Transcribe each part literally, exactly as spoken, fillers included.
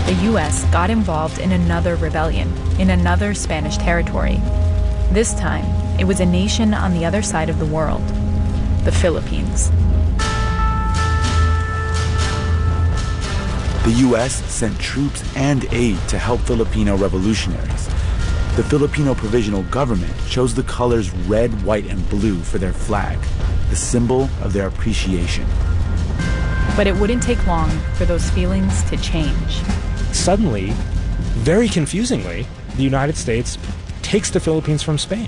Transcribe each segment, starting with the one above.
the U S got involved in another rebellion in another Spanish territory. This time, it was a nation on the other side of the world, the Philippines. The U S sent troops and aid to help Filipino revolutionaries. The Filipino Provisional Government chose the colors red, white, and blue for their flag, the symbol of their appreciation. But it wouldn't take long for those feelings to change. Suddenly, very confusingly, the United States takes the Philippines from Spain.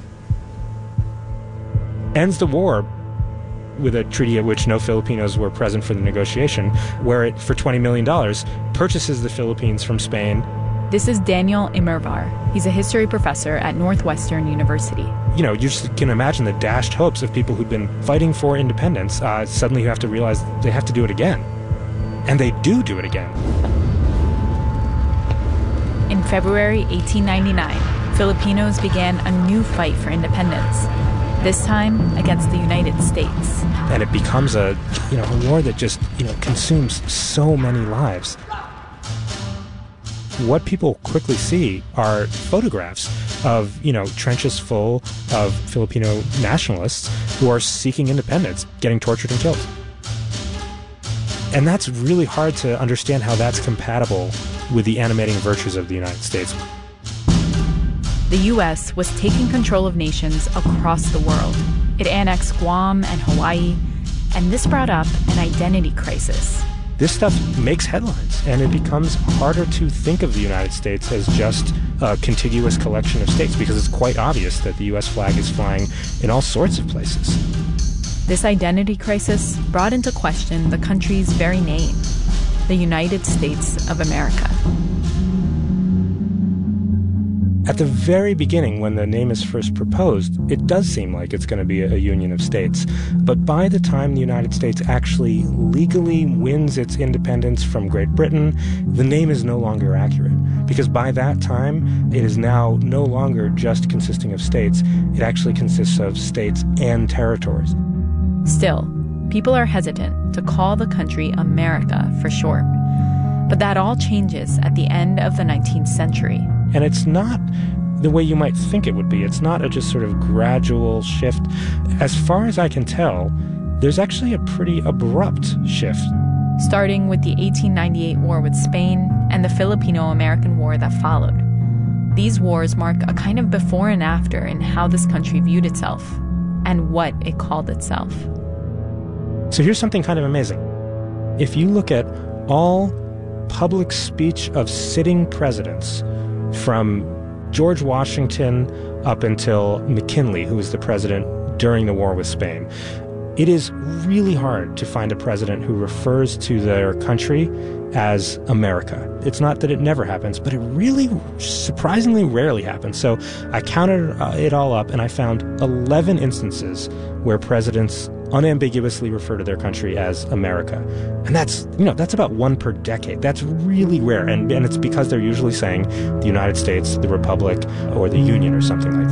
Ends the war with a treaty at which no Filipinos were present for the negotiation, where it, for twenty million dollars, purchases the Philippines from Spain. This is Daniel Imervar. He's a history professor at Northwestern University. You know, you just can imagine the dashed hopes of people who'd been fighting for independence. Uh, suddenly you have to realize they have to do it again. And they do do it again. In February eighteen ninety-nine, Filipinos began a new fight for independence, this time against the United States. And it becomes a, you know, a war that just, you know, consumes so many lives. What people quickly see are photographs of, you know, trenches full of Filipino nationalists who are seeking independence, getting tortured and killed. And that's really hard to understand how that's compatible with the animating virtues of the United States. The U S was taking control of nations across the world. It annexed Guam and Hawaii, and this brought up an identity crisis. This stuff makes headlines, and it becomes harder to think of the United States as just a contiguous collection of states, because it's quite obvious that the U S flag is flying in all sorts of places. This identity crisis brought into question the country's very name, the United States of America. At the very beginning, when the name is first proposed, it does seem like it's going to be a union of states. But by the time the United States actually legally wins its independence from Great Britain, the name is no longer accurate. Because by that time, it is now no longer just consisting of states. It actually consists of states and territories. Still, people are hesitant to call the country America for short. But that all changes at the end of the nineteenth century. And it's not the way you might think it would be. It's not a just sort of gradual shift. As far as I can tell, there's actually a pretty abrupt shift. Starting with the eighteen ninety-eight war with Spain and the Filipino-American War that followed. These wars mark a kind of before and after in how this country viewed itself and what it called itself. So here's something kind of amazing. If you look at all public speech of sitting presidents, from George Washington up until McKinley, who was the president during the war with Spain, it is really hard to find a president who refers to their country as America. It's not that it never happens, but it really surprisingly rarely happens. So I counted it all up, and I found eleven instances where presidents unambiguously refer to their country as America. And that's, you know, that's about one per decade. That's really rare. And, and it's because they're usually saying the United States, the Republic, or the Union, or something like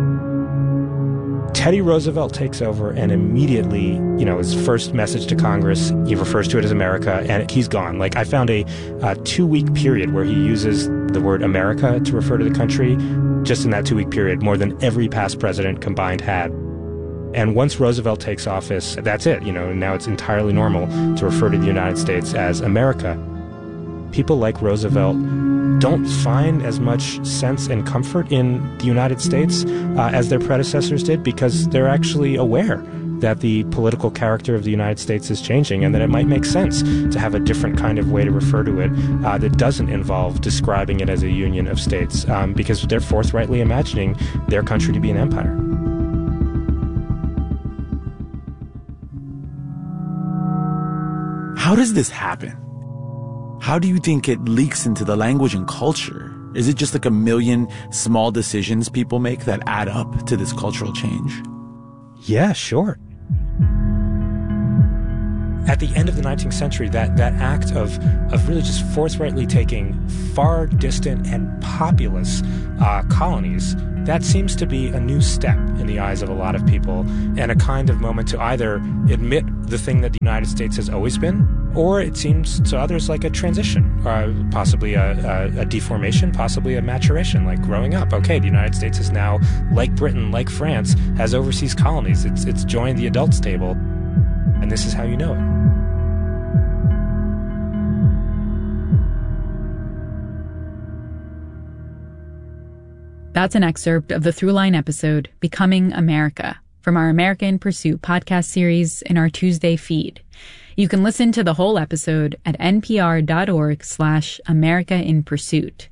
that. Teddy Roosevelt takes over, and immediately, you know, his first message to Congress, he refers to it as America, and he's gone. Like, I found a, a two-week period where he uses the word America to refer to the country. Just in that two-week period, more than every past president combined had. And once Roosevelt takes office, that's it. You know, now it's entirely normal to refer to the United States as America. People like Roosevelt don't find as much sense and comfort in the United States uh, as their predecessors did, because they're actually aware that the political character of the United States is changing, and that it might make sense to have a different kind of way to refer to it uh, that doesn't involve describing it as a union of states, um, because they're forthrightly imagining their country to be an empire. How does this happen? How do you think it leaks into the language and culture? Is it just like a million small decisions people make that add up to this cultural change? Yeah, sure. At the end of the nineteenth century, that, that act of, of really just forthrightly taking far distant and populous uh, colonies, that seems to be a new step in the eyes of a lot of people, and a kind of moment to either admit the thing that the United States has always been, or it seems to others like a transition, uh, possibly a, a, a deformation, possibly a maturation, like growing up. Okay, the United States is now, like Britain, like France, has overseas colonies. It's, it's joined the adults table, and this is how you know it. That's an excerpt of the Throughline episode, Becoming America, from our America in Pursuit podcast series in our Tuesday feed. You can listen to the whole episode at npr.org slash America in Pursuit.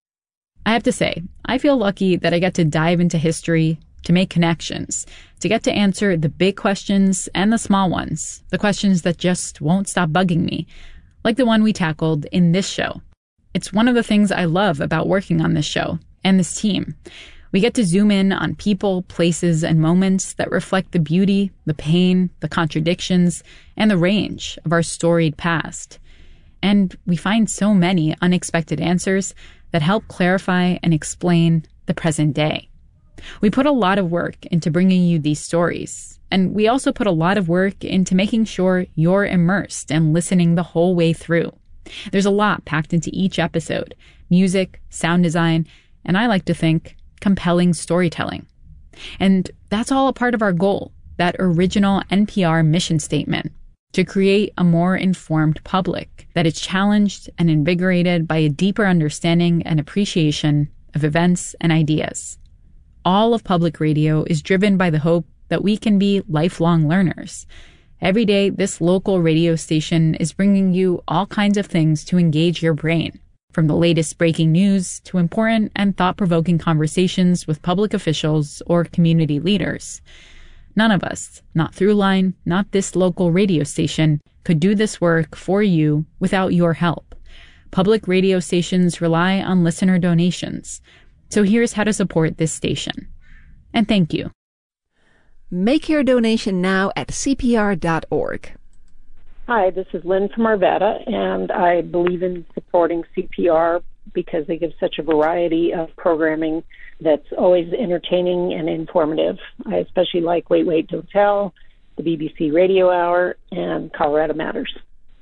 I have to say, I feel lucky that I get to dive into history, to make connections, to get to answer the big questions and the small ones, the questions that just won't stop bugging me, like the one we tackled in this show. It's one of the things I love about working on this show and this team. We get to zoom in on people, places, and moments that reflect the beauty, the pain, the contradictions, and the range of our storied past. And we find so many unexpected answers that help clarify and explain the present day. We put a lot of work into bringing you these stories, and we also put a lot of work into making sure you're immersed and listening the whole way through. There's a lot packed into each episode: music, sound design, and I like to think, compelling storytelling. And that's all a part of our goal, that original N P R mission statement, to create a more informed public that is challenged and invigorated by a deeper understanding and appreciation of events and ideas. All of public radio is driven by the hope that we can be lifelong learners. Every day, this local radio station is bringing you all kinds of things to engage your brain, from the latest breaking news to important and thought-provoking conversations with public officials or community leaders. None of us, not Throughline, not this local radio station, could do this work for you without your help. Public radio stations rely on listener donations. So here's how to support this station. And thank you. Make your donation now at C P R dot org. Hi, this is Lynn from Arvada, and I believe in supporting C P R because they give such a variety of programming that's always entertaining and informative. I especially like Wait, Wait, Don't Tell, the B B C Radio Hour, and Colorado Matters.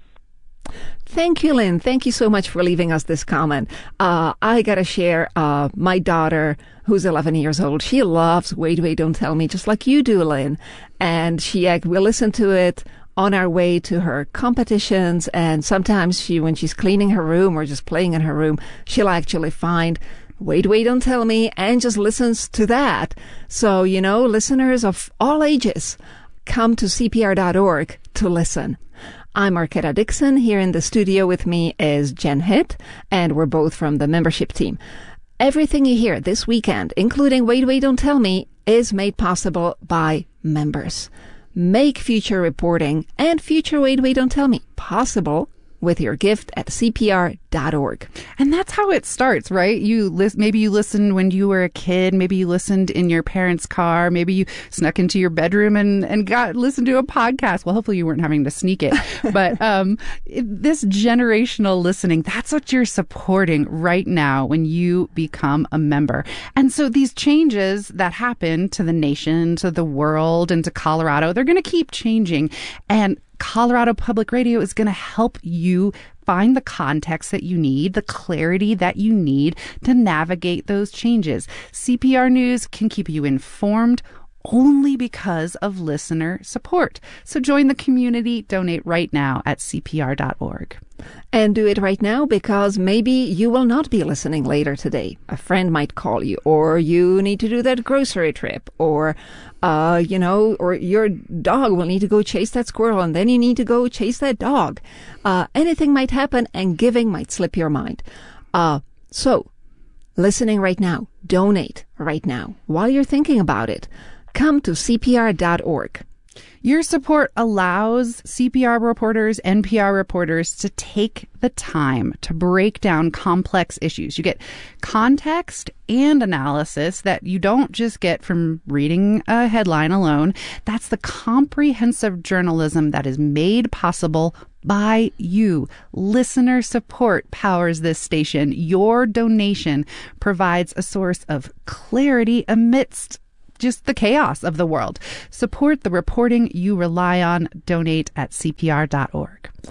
Thank you, Lynn. Thank you so much for leaving us this comment. Uh, I got to share uh, my daughter, who's eleven years old. She loves Wait, Wait, Don't Tell Me, just like you do, Lynn. And she uh, will listen to it on our way to her competitions. And sometimes she, when she's cleaning her room or just playing in her room, she'll actually find Wait, Wait, Don't Tell Me and just listens to that. So, you know, listeners of all ages, come to C P R dot org to listen. I'm Marketa Dixon. Here in the studio with me is Jen Hitt, and we're both from the membership team. Everything you hear this weekend, including Wait, Wait, Don't Tell Me, is made possible by members. Make future reporting and future Wait, Wait, Don't Tell Me possible with your gift at C P R dot org. And that's how it starts, right? You lis- Maybe you listened when you were a kid. Maybe you listened in your parents' car. Maybe you snuck into your bedroom and, and got listened to a podcast. Well, hopefully you weren't having to sneak it. But um, it, this generational listening, that's what you're supporting right now when you become a member. And so these changes that happen to the nation, to the world, and to Colorado, they're going to keep changing. And Colorado Public Radio is going to help you find the context that you need, the clarity that you need to navigate those changes. C P R News can keep you informed only because of listener support. So join the community. Donate right now at C P R dot org. And do it right now because maybe you will not be listening later today. A friend might call you, or you need to do that grocery trip, or, uh, you know, or your dog will need to go chase that squirrel, and then you need to go chase that dog. Uh, anything might happen, and giving might slip your mind. Uh, so, listening right now, donate right now. While you're thinking about it, come to C P R dot org. Your support allows C P R reporters, N P R reporters to take the time to break down complex issues. You get context and analysis that you don't just get from reading a headline alone. That's the comprehensive journalism that is made possible by you. Listener support powers this station. Your donation provides a source of clarity amidst just the chaos of the world. Support the reporting you rely on. Donate at C P R dot org.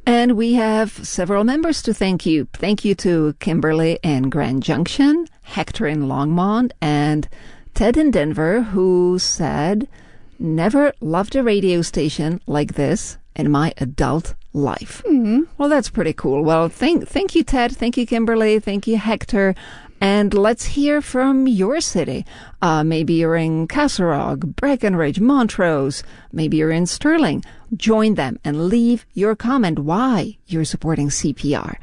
And we have several members to thank you. Thank you to Kimberly in Grand Junction, Hector in Longmont, and Ted in Denver, who said, never loved a radio station like this in my adult life. Mm-hmm. Well, that's pretty cool. Well, thank, thank you, Ted. Thank you, Kimberly. Thank you, Hector. And let's hear from your city. Uh, maybe you're in Casserog, Breckenridge, Montrose. Maybe you're in Sterling. Join them and leave your comment why you're supporting C P R.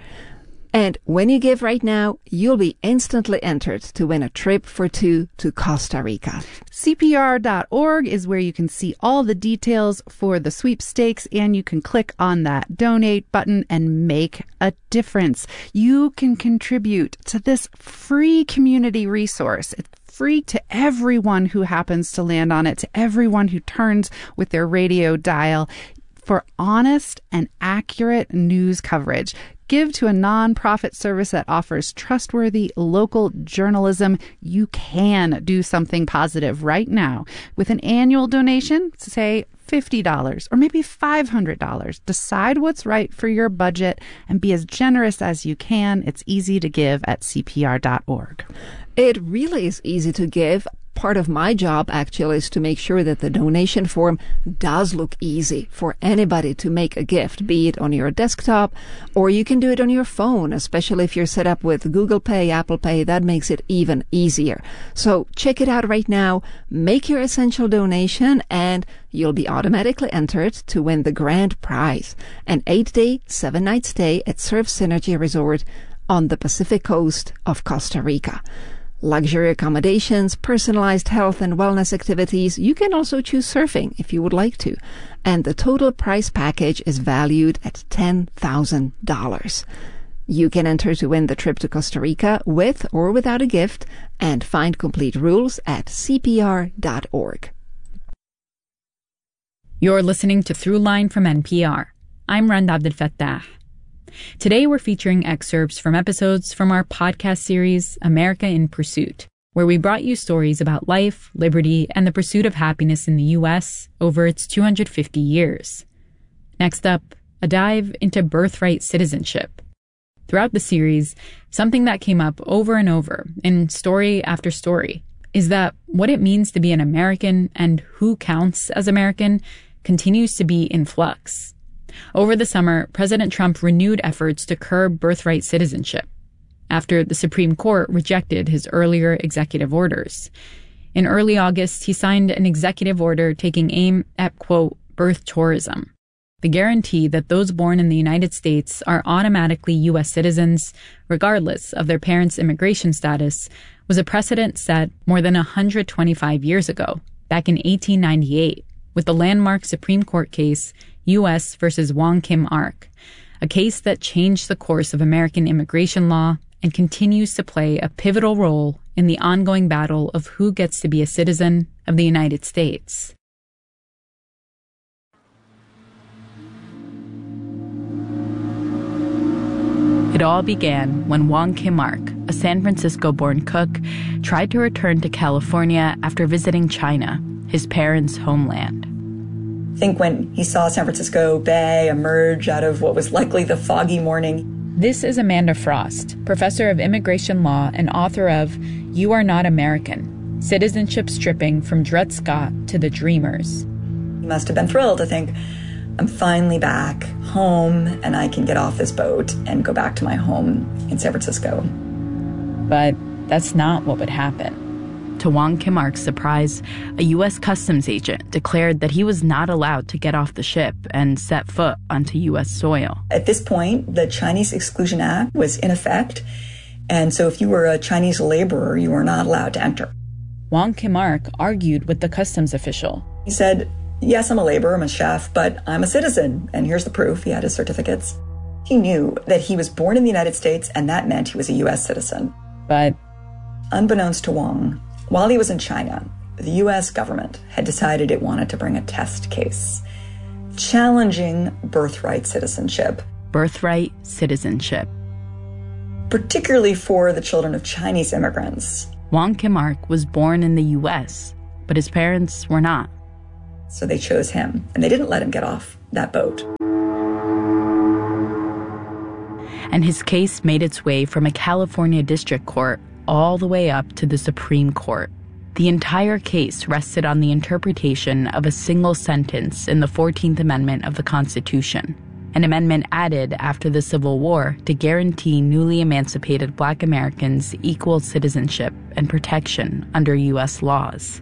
And when you give right now, you'll be instantly entered to win a trip for two to Costa Rica. C P R dot org is where you can see all the details for the sweepstakes, and you can click on that donate button and make a difference. You can contribute to this free community resource. It's free to everyone who happens to land on it, to everyone who turns with their radio dial for honest and accurate news coverage. Give to a nonprofit service that offers trustworthy local journalism. You can do something positive right now with an annual donation, say fifty dollars or maybe five hundred dollars. Decide what's right for your budget and be as generous as you can. It's easy to give at C P R dot org. It really is easy to give. Part of my job actually is to make sure that the donation form does look easy for anybody to make a gift, be it on your desktop or you can do it on your phone, especially if you're set up with Google Pay, Apple Pay. That makes it even easier. So check it out right now. Make your essential donation and you'll be automatically entered to win the grand prize, an eight-day, seven-night stay at Surf Synergy Resort on the Pacific coast of Costa Rica. Luxury accommodations, personalized health and wellness activities. You can also choose surfing if you would like to. And the total price package is valued at ten thousand dollars. You can enter to win the trip to Costa Rica with or without a gift and find complete rules at C P R dot org. You're listening to Throughline from N P R. I'm Rand Abdelfattah. Today we're featuring excerpts from episodes from our podcast series, America in Pursuit, where we brought you stories about life, liberty, and the pursuit of happiness in the U S over its two hundred fifty years. Next up, a dive into birthright citizenship. Throughout the series, something that came up over and over in story after story is that what it means to be an American and who counts as American continues to be in flux. Over the summer, President Trump renewed efforts to curb birthright citizenship after the Supreme Court rejected his earlier executive orders. In early August, he signed an executive order taking aim at, quote, birth tourism, the guarantee that those born in the United States are automatically U S citizens, regardless of their parents' immigration status, was a precedent set more than one hundred twenty-five years ago, back in eighteen ninety-eight, with the landmark Supreme Court case U S versus Wong Kim Ark, a case that changed the course of American immigration law and continues to play a pivotal role in the ongoing battle of who gets to be a citizen of the United States. It all began when Wong Kim Ark, a San Francisco-born cook, tried to return to California after visiting China, his parents' homeland. I think when he saw San Francisco Bay emerge out of what was likely the foggy morning. This is Amanda Frost, professor of immigration law and author of You Are Not American, Citizenship Stripping from Dred Scott to the Dreamers. He must have been thrilled to think, I'm finally back home and I can get off this boat and go back to my home in San Francisco. But that's not what would happen. To Wong Kim Ark's surprise, a U S customs agent declared that he was not allowed to get off the ship and set foot onto U S soil. At this point, the Chinese Exclusion Act was in effect, and so if you were a Chinese laborer, you were not allowed to enter. Wong Kim Ark argued with the customs official. He said, yes, I'm a laborer, I'm a chef, but I'm a citizen, and here's the proof. He had his certificates. He knew that he was born in the United States, and that meant he was a U S citizen. But unbeknownst to Wong, while he was in China, the U S government had decided it wanted to bring a test case, challenging birthright citizenship. Birthright citizenship. Particularly for the children of Chinese immigrants. Wong Kim Ark was born in the U S, but his parents were not. So they chose him, and they didn't let him get off that boat. and his case made its way from a California district court all the way up to the Supreme Court. The entire case rested on the interpretation of a single sentence in the fourteenth Amendment of the Constitution, an amendment added after the Civil War to guarantee newly emancipated Black Americans equal citizenship and protection under U S laws.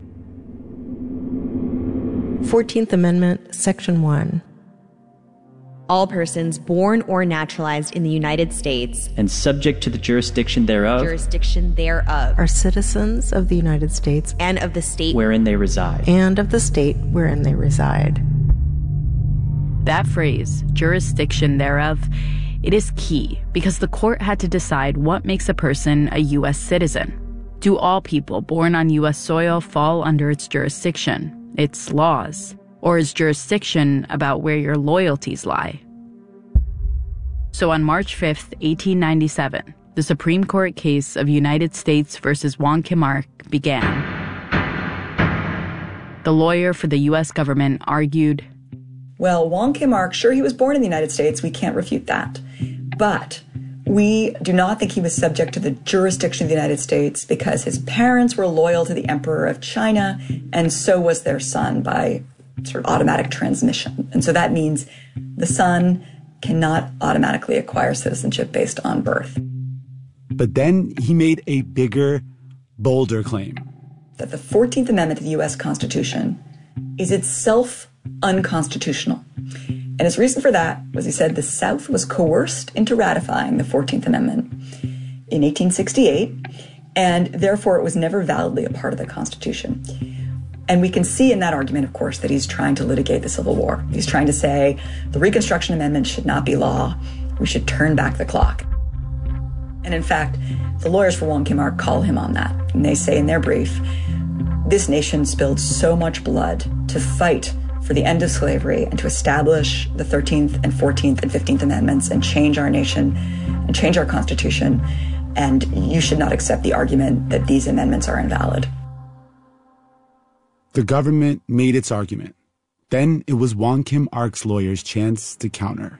fourteenth Amendment, Section one. All persons born or naturalized in the United States and subject to the jurisdiction thereof, jurisdiction thereof are citizens of the United States and of the state wherein they reside. and of the state wherein they reside. That phrase, jurisdiction thereof, it is key because the court had to decide what makes a person a U S citizen. Do all people born on U S soil fall under its jurisdiction, its laws? Or is jurisdiction about where your loyalties lie? So on March fifth, eighteen ninety-seven, the Supreme Court case of United States versus Wong Kim Ark began. The lawyer for the U S government argued, Well, Wong Kim Ark, sure, he was born in the United States. We can't refute that. But we do not think he was subject to the jurisdiction of the United States because his parents were loyal to the Emperor of China, and so was their son by sort of automatic transmission. And so that means the son cannot automatically acquire citizenship based on birth. But then he made a bigger, bolder claim. That the fourteenth Amendment to the U S Constitution is itself unconstitutional. And his reason for that was he said the South was coerced into ratifying the fourteenth Amendment in eighteen sixty-eight, and therefore it was never validly a part of the Constitution. And we can see in that argument, of course, that he's trying to litigate the Civil War. He's trying to say the Reconstruction Amendment should not be law. We should turn back the clock. And in fact, the lawyers for Wong Kim Ark call him on that. And they say in their brief, this nation spilled so much blood to fight for the end of slavery and to establish the thirteenth and fourteenth and fifteenth Amendments and change our nation and change our Constitution. And you should not accept the argument that these amendments are invalid. The government made its argument. Then it was Wong Kim Ark's lawyers' chance to counter.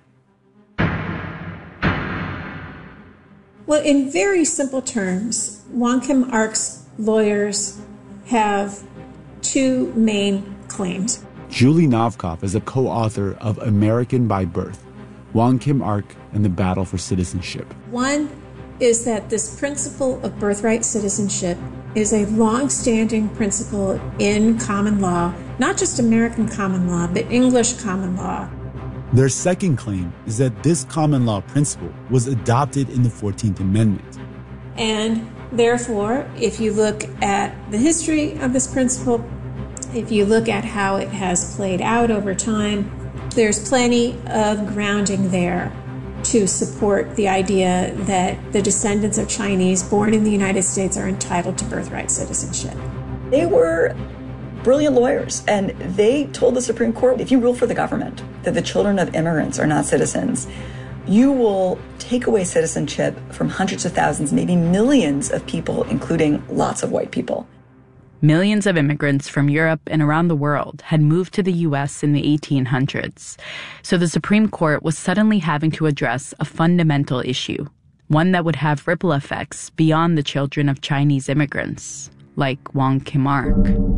Well, in very simple terms, Wong Kim Ark's lawyers have two main claims. Julie Novkoff is a co-author of American by Birth, Wong Kim Ark and the Battle for Citizenship. One is that this principle of birthright citizenship is a long-standing principle in common law, not just American common law, but English common law. Their second claim is that this common law principle was adopted in the fourteenth Amendment. And therefore, if you look at the history of this principle, if you look at how it has played out over time, there's plenty of grounding there to support the idea that the descendants of Chinese born in the United States are entitled to birthright citizenship. They were brilliant lawyers, and they told the Supreme Court, if you rule for the government that the children of immigrants are not citizens, you will take away citizenship from hundreds of thousands, maybe millions of people, including lots of white people. Millions of immigrants from Europe and around the world had moved to the U S in the eighteen hundreds. So the Supreme Court was suddenly having to address a fundamental issue, one that would have ripple effects beyond the children of Chinese immigrants, like Wong Kim Ark.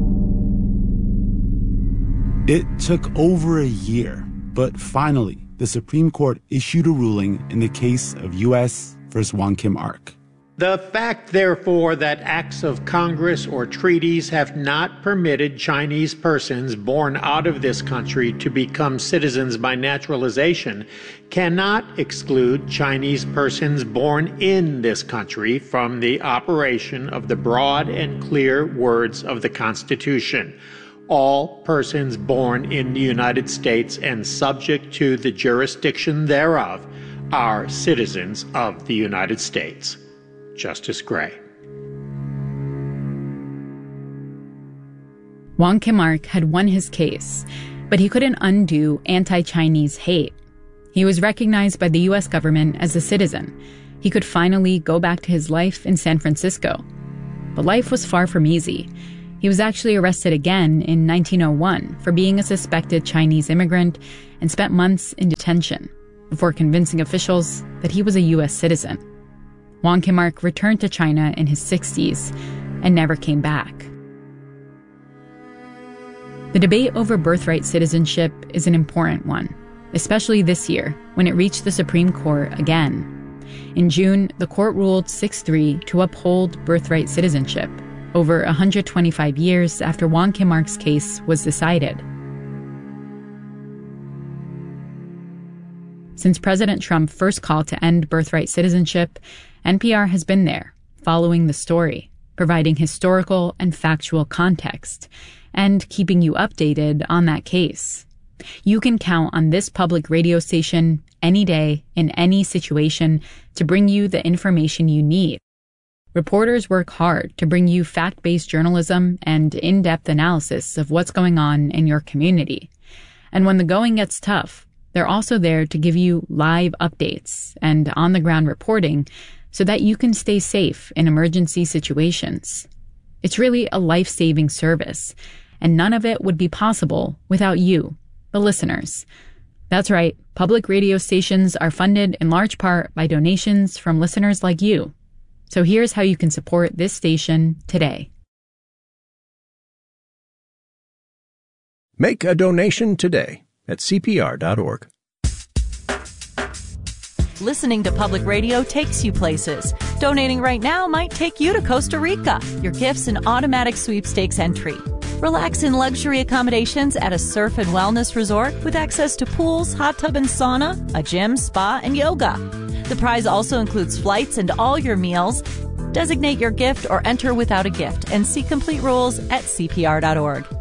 It took over a year, but finally, the Supreme Court issued a ruling in the case of U S versus Wong Kim Ark. The fact, therefore, that acts of Congress or treaties have not permitted Chinese persons born out of this country to become citizens by naturalization cannot exclude Chinese persons born in this country from the operation of the broad and clear words of the Constitution. All persons born in the United States and subject to the jurisdiction thereof are citizens of the United States. Justice Gray. Wong Kim Ark had won his case, but he couldn't undo anti-Chinese hate. He was recognized by the U S government as a citizen. He could finally go back to his life in San Francisco. But life was far from easy. He was actually arrested again in nineteen oh one for being a suspected Chinese immigrant and spent months in detention. before convincing officials that he was a U S citizen. Wong Kim-ark returned to China in his sixties and never came back. The debate over birthright citizenship is an important one, especially this year when it reached the Supreme Court again. In June, the court ruled six three to uphold birthright citizenship, over one hundred twenty-five years after Wong Kim-ark's case was decided. Since President Trump first called to end birthright citizenship, N P R has been there, following the story, providing historical and factual context, and keeping you updated on that case. You can count on this public radio station any day, in any situation, to bring you the information you need. Reporters work hard to bring you fact-based journalism and in-depth analysis of what's going on in your community. And when the going gets tough, they're also there to give you live updates and on-the-ground reporting so that you can stay safe in emergency situations. It's really a life-saving service, and none of it would be possible without you, the listeners. That's right, public radio stations are funded in large part by donations from listeners like you. So here's how you can support this station today. Make a donation today at C P R dot org. Listening to public radio takes you places. Donating right now might take you to Costa Rica. Your gift's an automatic sweepstakes entry. Relax in luxury accommodations at a surf and wellness resort with access to pools, hot tub and sauna, a gym, spa, and yoga. The prize also includes flights and all your meals. Designate your gift or enter without a gift and see complete rules at C P R dot org.